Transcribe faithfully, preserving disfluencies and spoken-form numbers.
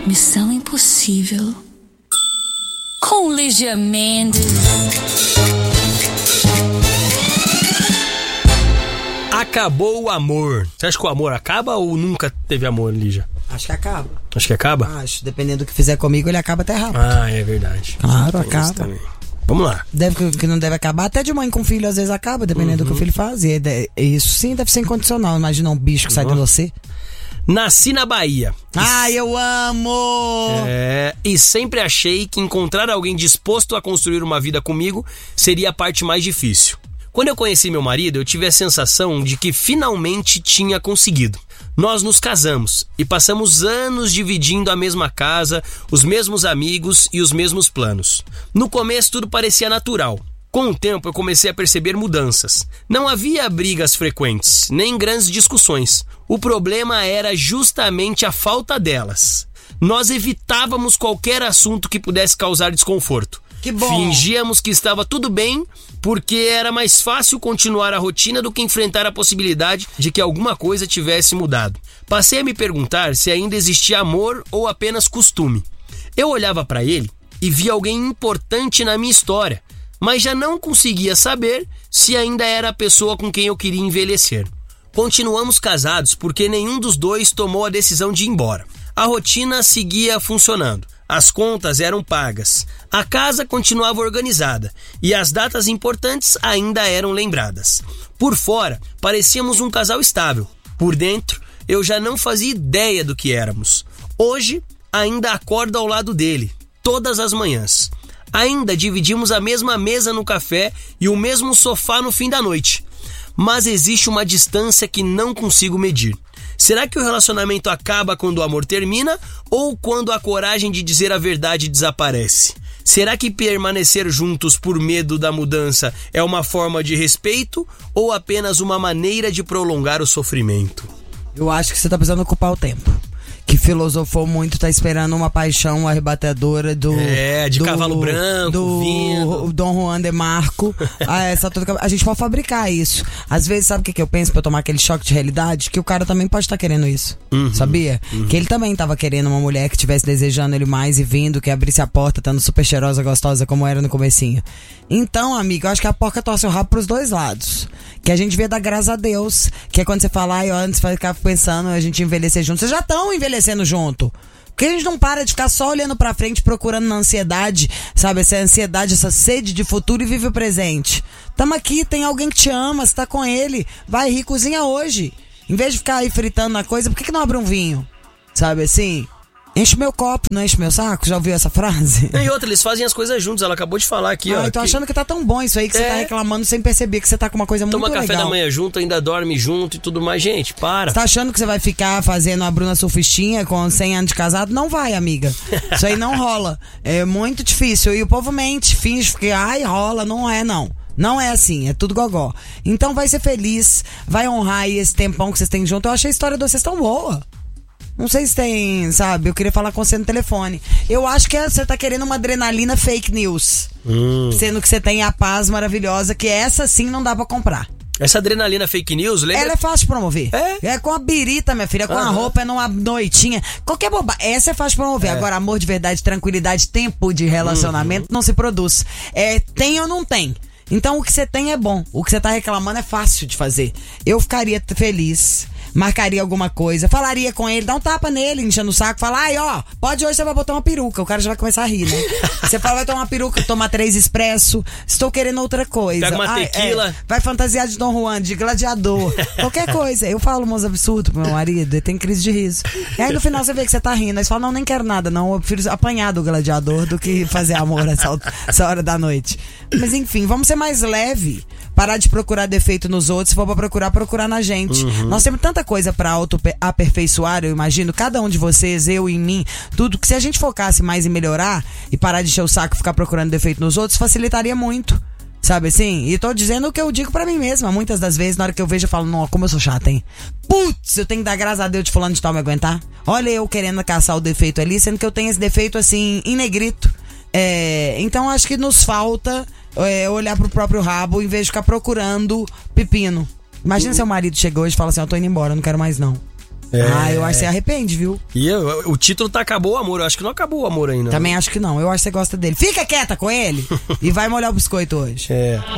Missão Impossível com Lígia Mendes. Acabou o amor. Você acha que o amor acaba ou nunca teve amor, Lígia? Acho que acaba. Acho que acaba? Acho, dependendo do que fizer comigo, ele acaba até rápido. Ah, é verdade. Claro, Tem acaba. Vamos lá. Deve que não deve acabar, até de mãe com filho às vezes acaba, dependendo uhum. do que o filho faz. E é, isso sim deve ser incondicional. Imagina um bicho que uhum. sai de você. Nasci na Bahia. Ai, e... eu amo! É, e sempre achei que encontrar alguém disposto a construir uma vida comigo seria a parte mais difícil. Quando eu conheci meu marido, eu tive a sensação de que finalmente tinha conseguido. Nós nos casamos e passamos anos dividindo a mesma casa, os mesmos amigos e os mesmos planos. No começo tudo parecia natural. Com o tempo eu comecei a perceber mudanças. Não havia brigas frequentes, nem grandes discussões. O problema era justamente a falta delas. Nós evitávamos qualquer assunto que pudesse causar desconforto. Que bom. Fingíamos que estava tudo bem, porque era mais fácil continuar a rotina do que enfrentar a possibilidade de que alguma coisa tivesse mudado. Passei a me perguntar se ainda existia amor ou apenas costume. Eu olhava para ele e via alguém importante na minha história, mas já não conseguia saber se ainda era a pessoa com quem eu queria envelhecer. Continuamos casados porque nenhum dos dois tomou a decisão de ir embora. A rotina seguia funcionando. As contas eram pagas, a casa continuava organizada e as datas importantes ainda eram lembradas. Por fora, parecíamos um casal estável. Por dentro, eu já não fazia ideia do que éramos. Hoje, ainda acordo ao lado dele, todas as manhãs. Ainda dividimos a mesma mesa no café e o mesmo sofá no fim da noite. Mas existe uma distância que não consigo medir. Será que o relacionamento acaba quando o amor termina ou quando a coragem de dizer a verdade desaparece? Será que permanecer juntos por medo da mudança é uma forma de respeito ou apenas uma maneira de prolongar o sofrimento? Eu acho que você tá precisando ocupar o tempo. Que filosofou muito, tá esperando uma paixão arrebatadora do... É, de do, cavalo branco, do vindo. Dom Juan de Marco. a, essa toda, a gente pode fabricar isso. Às vezes, sabe o que, que eu penso pra eu tomar aquele choque de realidade? Que o cara também pode estar tá querendo isso. Uhum, sabia? Uhum. Que ele também tava querendo uma mulher que estivesse desejando ele mais e vindo, que abrisse a porta, estando super cheirosa, gostosa, como era no comecinho. Então, amigo, eu acho que a porca torce o rabo pros dois lados. Que a gente vê dar graças a Deus. Que é quando você fala, ai, ó, antes de ficar pensando a gente envelhecer junto. Vocês já estão envelhecendo junto. Porque a gente não para de ficar só olhando pra frente, procurando na ansiedade, sabe? Essa ansiedade, essa sede de futuro e vive o presente. Tamo aqui, tem alguém que te ama, você tá com ele. Vai rir, cozinha hoje. Em vez de ficar aí fritando na coisa, por que, que não abre um vinho? Sabe assim? Enche meu copo, não enche meu saco? Já ouviu essa frase? E outra, eles fazem as coisas juntos, ela acabou de falar aqui, ah, ó. Eu tô que... achando que tá tão bom isso aí que é... você tá reclamando sem perceber que você tá com uma coisa muito legal. Toma café da manhã junto, ainda dorme junto e tudo mais. Gente, para. Você tá achando que você vai ficar fazendo a Bruna surfistinha com cem anos de casado? Não vai, amiga. Isso aí não rola. É muito difícil. E o povo mente, finge que, ai, rola. Não é, não. Não é assim, é tudo gogó. Então vai ser feliz, vai honrar aí esse tempão que vocês têm junto. Eu achei a história de vocês tão boa. Não sei se tem, sabe, eu queria falar com você no telefone. Eu acho que você tá querendo uma adrenalina fake news. Hum. Sendo que você tem a paz maravilhosa, que essa sim não dá pra comprar. Essa adrenalina fake news, lembra? Ela é fácil de promover. É? É com a birita, minha filha, com uhum. a roupa, é numa noitinha. Qualquer bobagem. Essa é fácil de promover. É. Agora, amor de verdade, tranquilidade, tempo de relacionamento, uhum. não se produz. É, tem ou não tem? Então, o que você tem é bom. O que você tá reclamando é fácil de fazer. Eu ficaria feliz, marcaria alguma coisa, falaria com ele, dá um tapa nele, enchendo o saco, fala, ai, ó, pode hoje você vai botar uma peruca. O cara já vai começar a rir, né? Você fala, vai tomar uma peruca, tomar três expresso, estou querendo outra coisa. Pega uma ai, tequila. É, vai fantasiar de Dom Juan, de gladiador, qualquer coisa. Eu falo uns absurdos pro meu marido, ele tem crise de riso. E aí no final você vê que você tá rindo, aí você fala, não, nem quero nada, não, eu prefiro apanhar do gladiador do que fazer amor nessa, essa hora da noite. Mas enfim, vamos ser mais leve, parar de procurar defeito nos outros, se for pra procurar, procurar na gente. Uhum. Nós temos tanta coisa pra auto-aperfeiçoar, eu imagino, cada um de vocês, eu e mim, tudo, que se a gente focasse mais em melhorar e parar de encher o saco e ficar procurando defeito nos outros, facilitaria muito. Sabe assim? E tô dizendo o que eu digo pra mim mesma. Muitas das vezes, na hora que eu vejo, eu falo, não, como eu sou chata, hein? Putz, eu tenho que dar graças a Deus de fulano de tal me aguentar. Olha eu querendo caçar o defeito ali, sendo que eu tenho esse defeito, assim, em negrito. É, então acho que nos falta é, olhar pro próprio rabo em vez de ficar procurando pepino. Imagina uhum. seu marido chega hoje e fala assim, eu tô indo embora, eu não quero mais não. É. Ah, eu acho que você arrepende, viu? E eu, o título tá Acabou o Amor. Eu acho que não acabou o amor ainda. Também acho que não. Eu acho que você gosta dele. Fica quieta com ele e vai molhar o biscoito hoje. É.